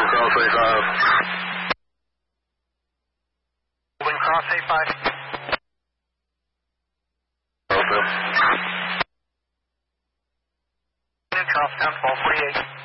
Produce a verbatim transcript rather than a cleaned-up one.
cross A five. Holding cross A five. Cross Cross down twelve forty-eight.